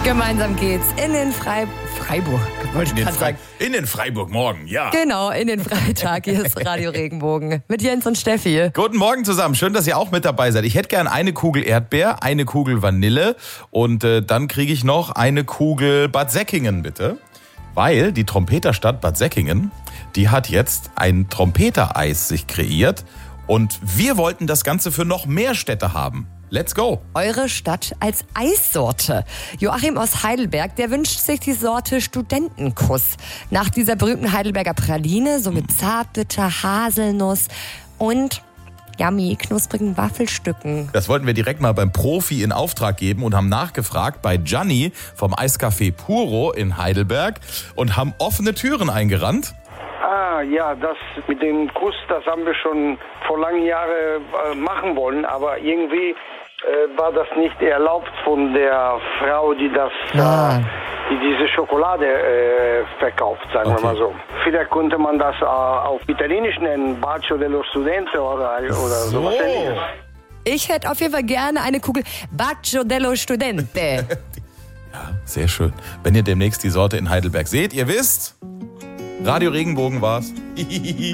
Gemeinsam geht's in den Freiburg. Wollte ich gerade sagen. In den Freiburg morgen, ja. Genau, in den Freitag. Hier ist Radio Regenbogen mit Jens und Steffi. Guten Morgen zusammen. Schön, dass ihr auch mit dabei seid. Ich hätte gern eine Kugel Erdbeer, eine Kugel Vanille und dann kriege ich noch eine Kugel Bad Säckingen, bitte. Weil die Trompeterstadt Bad Säckingen, die hat jetzt ein Trompetereis sich kreiert und wir wollten das Ganze für noch mehr Städte haben. Let's go! Eure Stadt als Eissorte. Joachim aus Heidelberg, der wünscht sich die Sorte Studentenkuss. Nach dieser berühmten Heidelberger Praline, so mit Zartbitter, Haselnuss und yummy, knusprigen Waffelstücken. Das wollten wir direkt mal beim Profi in Auftrag geben und haben nachgefragt bei Gianni vom Eiscafé Puro in Heidelberg und haben offene Türen eingerannt. Ja, das mit dem Kuss, das haben wir schon vor langen Jahren machen wollen, aber irgendwie war das nicht erlaubt von der Frau, die die diese Schokolade verkauft, sagen wir mal so. Vielleicht könnte man das auf Italienisch nennen, Bacio dello Studente oder so was ähnliches. Ich hätte auf jeden Fall gerne eine Kugel Bacio dello Studente. Ja, sehr schön. Wenn ihr demnächst die Sorte in Heidelberg seht, ihr wisst, Radio Regenbogen war's.